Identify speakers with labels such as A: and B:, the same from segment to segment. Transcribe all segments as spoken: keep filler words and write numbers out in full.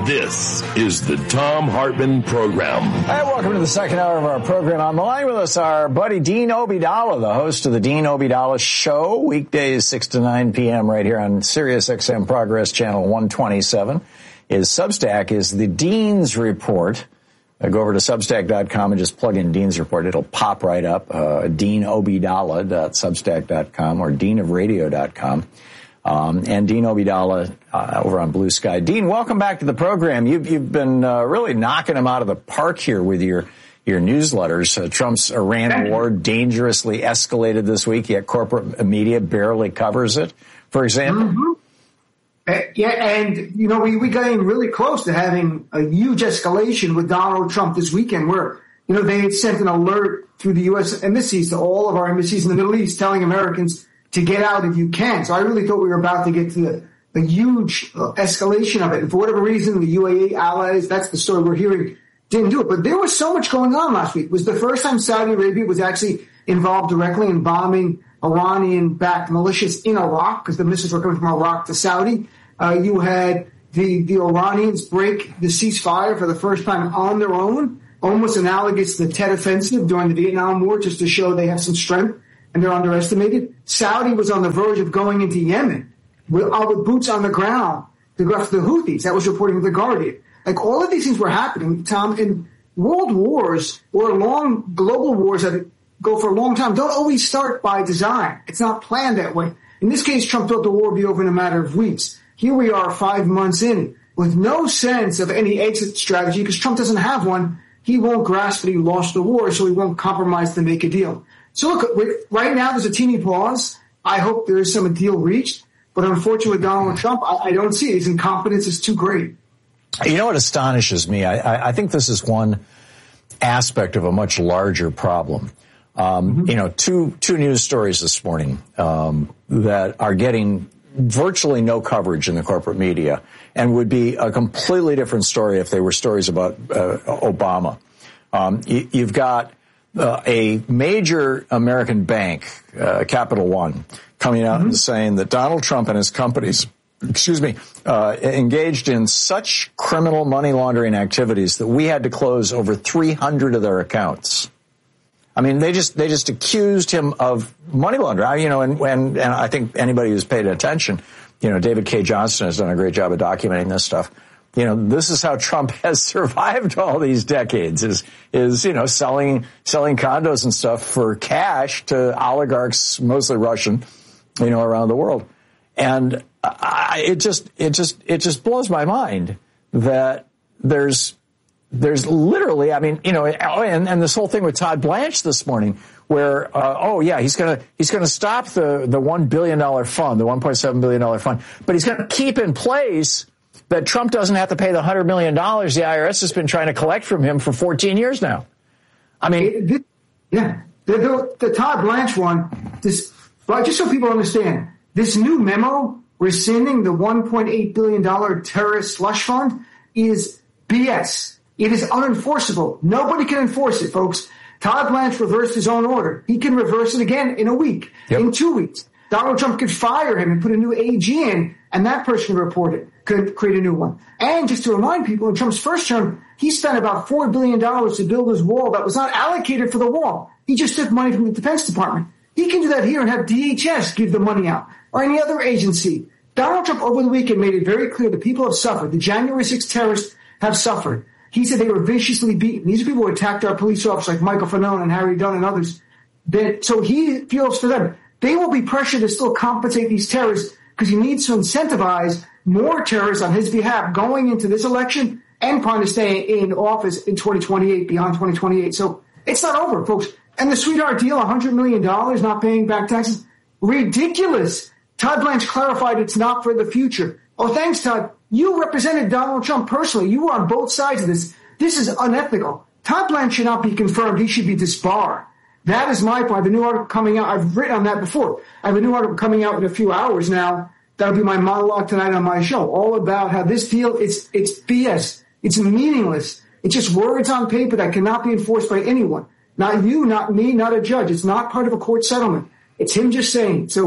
A: This is the Thom Hartmann Program.
B: Hey, welcome to the second hour of our program. On the line with us, our buddy Dean Obeidallah, the host of the Dean Obeidallah Show, weekdays six to nine p.m. right here on Sirius X M Progress Channel one twenty-seven. His Substack is the Dean's Report. Uh, go over to Substack dot com and just plug in Dean's Report. It'll pop right up, uh, dean obeidallah dot substack dot com or dean of radio dot com. Um, and Dean Obeidallah uh, over on Blue Sky. Dean, welcome back to the program. You've, you've been uh, really knocking them out of the park here with your your newsletters. Uh, Trump's Iran war dangerously escalated this week, yet corporate media barely covers it, for example.
C: Mm-hmm. Uh, yeah, and, you know, we, we got in really close to having a huge escalation with Donald Trump this weekend where, you know, they had sent an alert through the U S embassies to all of our embassies in the Middle East telling Americans to get out if you can. So I really thought we were about to get to a, a huge uh, escalation of it. And for whatever reason, the U A E allies, that's the story we're hearing, didn't do it. But there was so much going on last week. It was the first time Saudi Arabia was actually involved directly in bombing Iranian-backed militias in Iraq, because the missiles were coming from Iraq to Saudi. Uh, you had the, the Iranians break the ceasefire for the first time on their own, almost analogous to the Tet Offensive during the Vietnam War, just to show they have some strength and they're underestimated. Saudi was on the verge of going into Yemen with all the boots on the ground to go after the Houthis. That was reporting The Guardian. Like, all of these things were happening, Tom, and world wars or long global wars that go for a long time don't always start by design. It's not planned that way. In this case, Trump thought the war would be over in a matter of weeks. Here we are five months in with no sense of any exit strategy because Trump doesn't have one. He won't grasp that he lost the war, so he won't compromise to make a deal. So look, right now there's a teeny pause. I hope there is some deal reached. But unfortunately, with Donald Trump, I, I don't see it. His incompetence is too great.
B: You know what astonishes me? I, I, I think this is one aspect of a much larger problem. Um, mm-hmm. You know, two two news stories this morning um, that are getting virtually no coverage in the corporate media and would be a completely different story if they were stories about uh, Obama. Um, you, you've got uh, a major American bank, uh, Capital One, coming out mm-hmm. and saying that Donald Trump and his companies, excuse me, uh, engaged in such criminal money laundering activities that we had to close over three hundred of their accounts. I mean, they just they just accused him of money laundering. You know, and, and and I think anybody who's paid attention, you know, David K. Johnston has done a great job of documenting this stuff. You know, this is how Trump has survived all these decades: is is you know selling selling condos and stuff for cash to oligarchs, mostly Russian, you know, around the world. And I, it just it just it just blows my mind that there's. There's literally, I mean, you know, and, and this whole thing with Todd Blanche this morning, where, uh, oh yeah, he's gonna he's gonna stop the the one billion dollar fund, the one point seven billion dollar fund, but he's gonna keep in place that Trump doesn't have to pay the one hundred million dollars the I R S has been trying to collect from him for fourteen years now. I mean,
C: it, yeah, the, the, the Todd Blanche one, this, well, just so people understand, this new memo rescinding the one point eight billion dollars terrorist slush fund is B S. It is unenforceable. Nobody can enforce it, folks. Todd Blanche reversed his own order. He can reverse it again in a week, yep. in two weeks. Donald Trump could fire him and put a new A G in, and that person can report it, could create a new one. And just to remind people, in Trump's first term, he spent about four billion dollars to build his wall that was not allocated for the wall. He just took money from the Defense Department. He can do that here and have D H S give the money out, or any other agency. Donald Trump over the weekend made it very clear that people have suffered. The January sixth terrorists have suffered. He said they were viciously beaten. These are people who attacked our police officers like Michael Fanone and Harry Dunn and others. That, so he feels for them. They will be pressured to still compensate these terrorists because he needs to incentivize more terrorists on his behalf going into this election and trying to stay in office in twenty twenty-eight, beyond twenty twenty-eight. So it's not over, folks. And the sweetheart deal, one hundred million dollars, not paying back taxes, ridiculous. Todd Blanche clarified it's not for the future. Oh, thanks, Todd. You represented Donald Trump personally. You were on both sides of this. This is unethical. Todd Blanche should not be confirmed. He should be disbarred. That is my point. I have a new article coming out. I've written on that before. I have a new article coming out in a few hours now. That'll be my monologue tonight on my show, all about how this deal, it's, it's B S. It's meaningless. It's just words on paper that cannot be enforced by anyone. Not you, not me, not a judge. It's not part of a court settlement. It's him just saying. So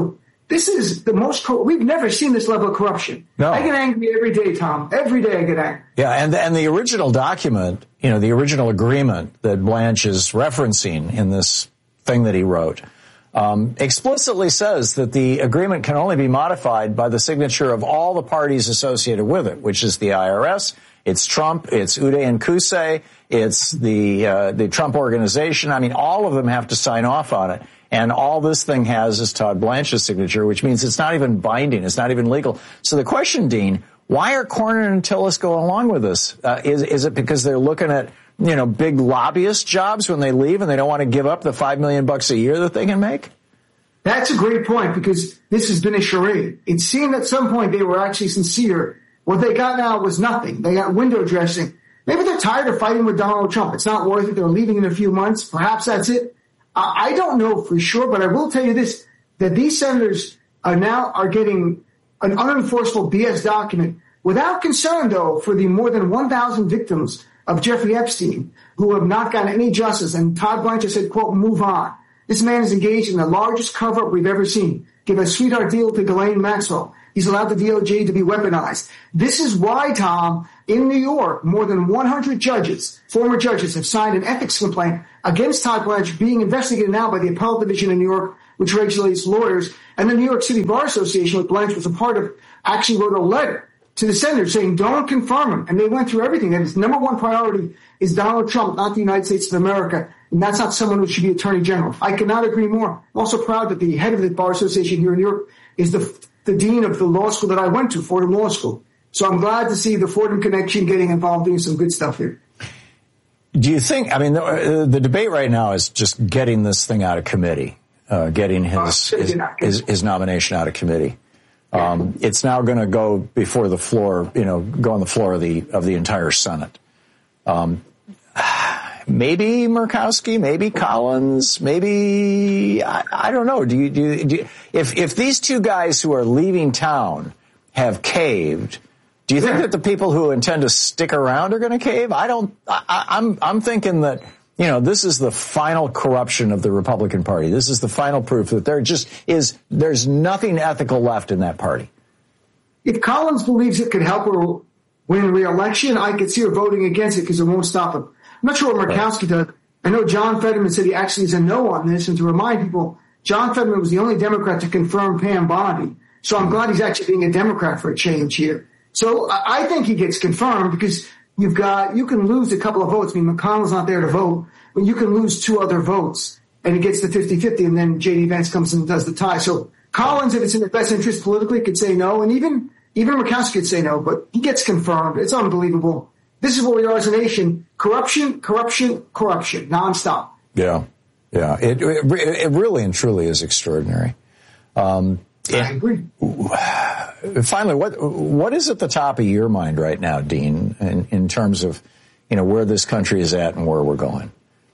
C: This is the most, co- we've never seen this level of corruption.
B: No.
C: I get angry every day, Tom. Every day I get angry.
B: Yeah, and, and the original document, you know, the original agreement that Blanche is referencing in this thing that he wrote, um, explicitly says that the agreement can only be modified by the signature of all the parties associated with it, which is the I R S, it's Trump, it's Uday and Qusay, it's the, uh, the Trump Organization. I mean, all of them have to sign off on it. And all this thing has is Todd Blanche's signature, which means it's not even binding. It's not even legal. So the question, Dean, why are Cornyn and Tillis going along with this? Uh, is, is it because they're looking at, you know, big lobbyist jobs when they leave and they don't want to give up the five million bucks a year that they can make?
C: That's a great point, because this has been a charade. It seemed at some point they were actually sincere. What they got now was nothing. They got window dressing. Maybe they're tired of fighting with Donald Trump. It's not worth it. They're leaving in a few months. Perhaps that's it. I don't know for sure, but I will tell you this, that these senators are now are getting an unenforceable B S document without concern, though, for the more than one thousand victims of Jeffrey Epstein who have not gotten any justice. And Todd Blanche said, quote, move on. This man is engaged in the largest cover-up we've ever seen. Give a sweetheart deal to Ghislaine Maxwell. He's allowed the D O J to be weaponized. This is why, Tom, in New York, more than one hundred judges, former judges, have signed an ethics complaint against Todd Blanche, being investigated now by the Appellate Division in New York, which regulates lawyers. And the New York City Bar Association, which Blanche was a part of, actually wrote a letter to the senators saying, don't confirm him. And they went through everything. And his number one priority is Donald Trump, not the United States of America. And that's not someone who should be Attorney General. I cannot agree more. I'm also proud that the head of the Bar Association here in New York is the the dean of the law school that I went to, Fordham Law School. So I'm glad to see the Fordham connection getting involved doing some good stuff here.
B: Do you think, I mean, the, the debate right now is just getting this thing out of committee, uh, getting his, his, his, his nomination out of committee. Um, it's now going to go before the floor, you know, go on the floor of the, of the entire Senate. Um, maybe Murkowski, maybe Collins, maybe, I, I don't know. Do you, do you, do you, if, if these two guys who are leaving town have caved, do you think that the people who intend to stick around are going to cave? I don't, I, I'm, I'm thinking that, you know, this is the final corruption of the Republican Party. This is the final proof that there just is, there's nothing ethical left in that party.
C: If Collins believes it could help her win re-election, I could see her voting against it because it won't stop him. I'm not sure what Murkowski does. I know John Fetterman said he actually is a no on this, and to remind people, John Fetterman was the only Democrat to confirm Pam Bondi. So I'm glad he's actually being a Democrat for a change here. So I think he gets confirmed because you've got, you can lose a couple of votes. I mean, McConnell's not there to vote, but you can lose two other votes and it gets to fifty-fifty, and then J D Vance comes in and does the tie. So Collins, if it's in the best interest politically, could say no. And even, even Murkowski could say no, but he gets confirmed. It's unbelievable. This is where we are as a nation. Corruption, corruption, corruption, nonstop.
B: Yeah. Yeah. It, it, it really and truly is extraordinary. Um,
C: I agree.
B: Finally, what what is at the top of your mind right now, Dean, in, in terms of, you know, where this country is at and where we're going?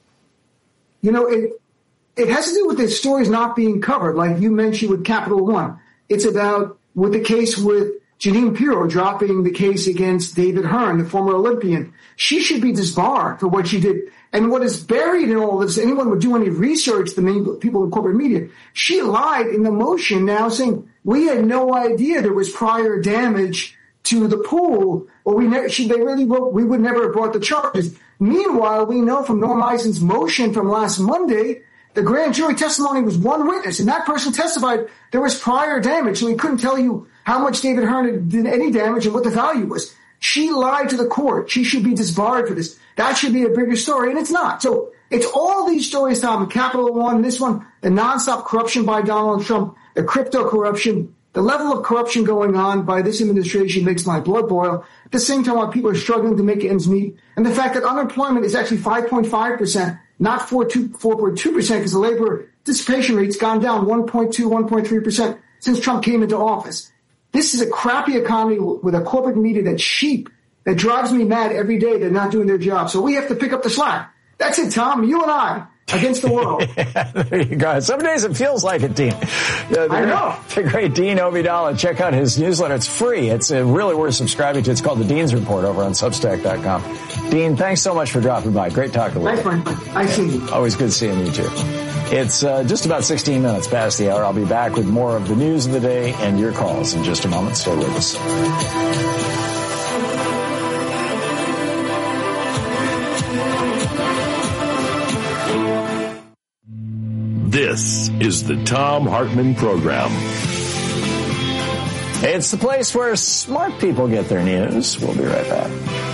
C: You know, it it has to do with the stories not being covered, like you mentioned with Capital One. It's about with the case with Jeanine Pirro dropping the case against David Hearn, the former Olympian. She should be disbarred for what she did. And what is buried in all this, anyone would do any research, the main people in corporate media, she lied in the motion now saying, we had no idea there was prior damage to the pool, or we never, she, they really wrote, we would never have brought the charges. Meanwhile, we know from Norm Eisen's motion from last Monday, the grand jury testimony was one witness, and that person testified there was prior damage, so he couldn't tell you how much David Hearn did any damage and what the value was. She lied to the court. She should be disbarred for this. That should be a bigger story, and it's not. So it's all these stories, Tom, Capital One, this one, the nonstop corruption by Donald Trump, the crypto corruption, the level of corruption going on by this administration makes my blood boil. At the same time, while people are struggling to make ends meet, and the fact that unemployment is actually five point five percent, not four point two percent, because the labor dissipation rate's gone down one point two, one point three percent since Trump came into office. This is a crappy economy with a corporate media that's sheep, that drives me mad every day. They're not doing their job. So we have to pick up the slack. That's it, Tom. You and I against the world.
B: Yeah, there you go. Some days it feels like it, Dean. The, the,
C: I know.
B: The great Dean Obeidallah. Check out his newsletter. It's free. It's uh, really worth subscribing to. It's called The Dean's Report over on Substack dot com. Dean, thanks so much for dropping by. Great talking with you.
C: Thanks, Frank. I see you.
B: Always good seeing you, too. It's uh, just about sixteen minutes past the hour. I'll be back with more of the news of the day and your calls in just a moment. Stay with us.
A: This is the Thom Hartmann Program.
B: It's the place where smart people get their news. We'll be right back.